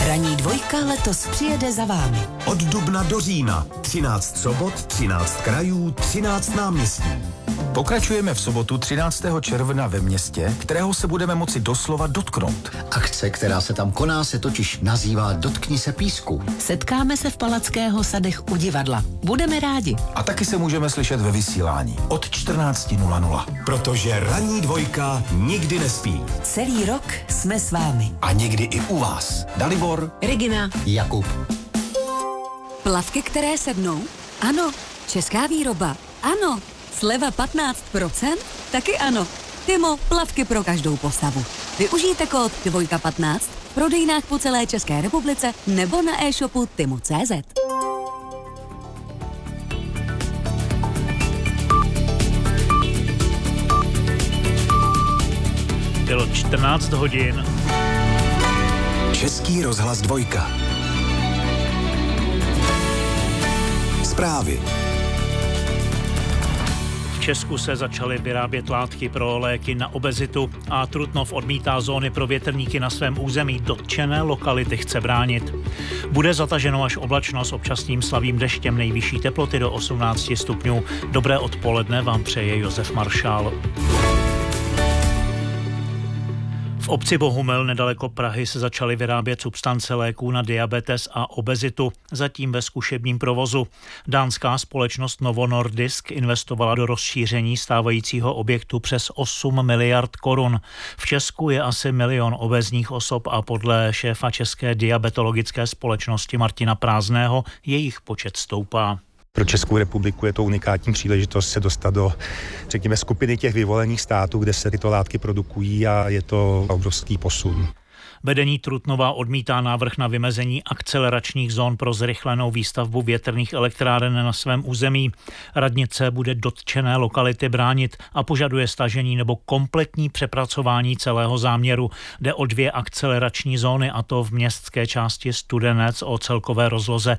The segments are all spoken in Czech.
Ranní dvojka letos přijede za vámi. Od dubna do října 13 sobot, 13 krajů, 13 náměstí. Pokračujeme v sobotu 13. června ve městě, kterého se budeme moci doslova dotknout. Akce, která se tam koná, se totiž nazývá Dotkni se písku. Setkáme se v Palackého sadech u divadla. Budeme rádi. A taky se můžeme slyšet ve vysílání od 14:00. Protože ranní dvojka nikdy nespí. Celý rok jsme s vámi. A někdy i u vás. Dalibor, Regina, Jakub. Plavky, které sednou? Ano. Česká výroba? Ano. Sleva 15%? Taky ano. Timo, plavky pro každou postavu. Využijte kód DVOJKA15 v prodejnách po celé České republice nebo na e-shopu timo.cz. Bylo 14 hodin. Český rozhlas dvojka. Zprávy. V Česku se začaly vyrábět látky pro léky na obezitu a Trutnov odmítá zóny pro větrníky na svém území. Dotčené lokality chce bránit. Bude zataženo až oblačno s občasným slabým deštěm, nejvyšší teploty do 18 stupňů. Dobré odpoledne vám přeje Josef Maršál. V obci Bohumel nedaleko Prahy se začaly vyrábět substance léků na diabetes a obezitu, zatím ve zkušebním provozu. Dánská společnost Novo Nordisk investovala do rozšíření stávajícího objektu přes 8 miliard korun. V Česku je asi 1 milion obezních osob a podle šéfa České diabetologické společnosti Martina Prázdného jejich počet stoupá. Pro Českou republiku je to unikátní příležitost se dostat do, řekněme, skupiny těch vyvolených států, kde se tyto látky produkují a je to obrovský posun. Vedení Trutnova odmítá návrh na vymezení akceleračních zón pro zrychlenou výstavbu větrných elektráren na svém území. Radnice bude dotčené lokality bránit a požaduje stažení nebo kompletní přepracování celého záměru. Jde o 2 akcelerační zóny, a to v městské části Studenec o celkové rozloze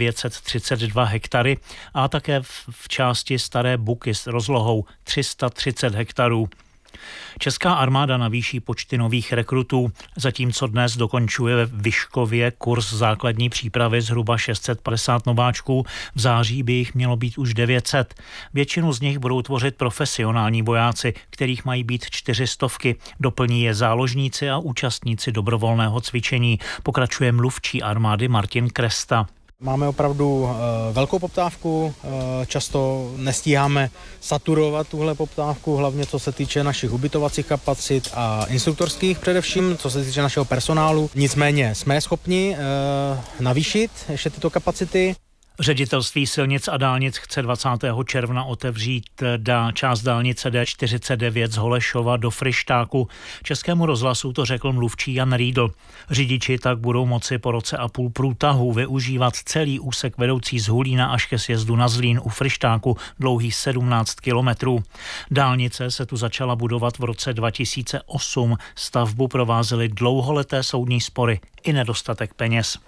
932 hektary a také v části Staré Buky s rozlohou 330 hektarů. Česká armáda navýší počty nových rekrutů, zatímco dnes dokončuje ve Vyškově kurz základní přípravy zhruba 650 nováčků. V září by jich mělo být už 900. Většinu z nich budou tvořit profesionální vojáci, kterých mají být 400. Doplní je záložníci a účastníci dobrovolného cvičení. Pokračuje mluvčí armády Martin Kresta. Máme opravdu velkou poptávku, často nestíháme saturovat tuhle poptávku, hlavně co se týče našich ubytovacích kapacit a instruktorských především, co se týče našeho personálu. Nicméně jsme schopni navýšit ještě tyto kapacity. Ředitelství silnic a dálnic chce 20. června otevřít část dálnice D49 z Holešova do Fryštáku. Českému rozhlasu to řekl mluvčí Jan Riedl. Řidiči tak budou moci po roce a půl průtahu využívat celý úsek vedoucí z Hulína až ke sjezdu na Zlín u Fryštáku, dlouhý 17 kilometrů. Dálnice se tu začala budovat v roce 2008. Stavbu provázely dlouholeté soudní spory i nedostatek peněz.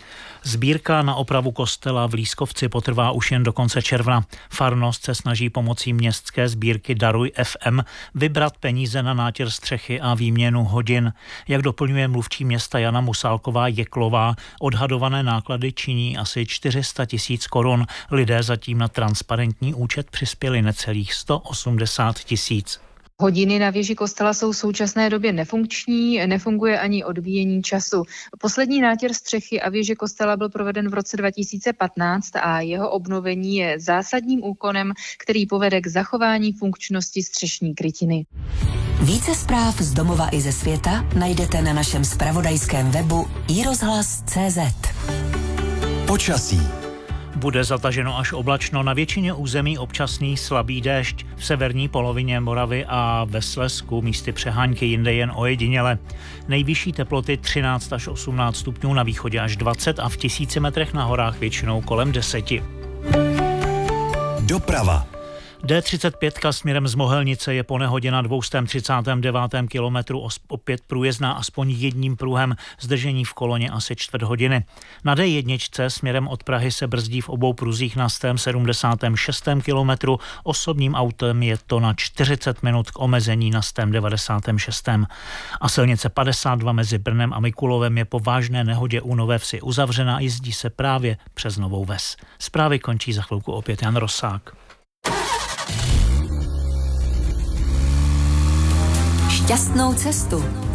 Sbírka na opravu kostela v Lískovci potrvá už jen do konce června. Farnost se snaží pomocí městské sbírky Daruj FM vybrat peníze na nátěr střechy a výměnu hodin. Jak doplňuje mluvčí města Jana Musálková-Jeklová, odhadované náklady činí asi 400 000 korun. Lidé zatím na transparentní účet přispěli necelých 180 000. Hodiny na věži kostela jsou v současné době nefunkční, nefunguje ani odbíjení času. Poslední nátěr střechy a věže kostela byl proveden v roce 2015 a jeho obnovení je zásadním úkonem, který povede k zachování funkčnosti střešní krytiny. Více zpráv z domova i ze světa najdete na našem zpravodajském webu iRozhlas.cz. Počasí. Bude zataženo až oblačno, na většině území občasný slabý déšť. V severní polovině Moravy a ve Slezsku místy přehánky, jinde jen ojediněle. Nejvyšší teploty 13 až 18 stupňů, na východě až 20 a v 1000 metrech na horách většinou kolem 10. Doprava. D35 směrem z Mohelnice je po nehodě na 239. kilometru opět průjezdná aspoň jedním pruhem, zdržení v koloně asi čtvrt hodiny. Na D1 směrem od Prahy se brzdí v obou pruzích na 176. kilometru, osobním autem je to na 40 minut k omezení na 196. A silnice 52 mezi Brnem a Mikulovem je po vážné nehodě u Nové Vsi uzavřena a jezdí se právě přes Novou Ves. Zprávy končí za chvilku opět Jan Rosák. Šťastnou cestu.